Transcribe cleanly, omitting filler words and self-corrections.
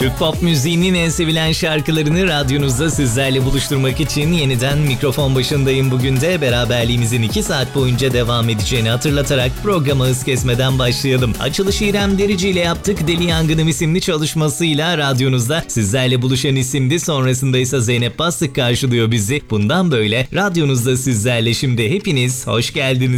Türk pop müziğinin en sevilen şarkılarını radyonuzda sizlerle buluşturmak için yeniden mikrofon başındayım. Bugün de beraberliğimizin 2 saat boyunca devam edeceğini hatırlatarak programa hız kesmeden başlayalım. Açılışı İrem Derici ile yaptık. Deli Yangınım isimli çalışmasıyla radyonuzda sizlerle buluşan isimdi. Sonrasında ise Zeynep Bastık karşılıyor bizi. Bundan böyle radyonuzda sizlerle şimdi hepiniz hoş geldiniz.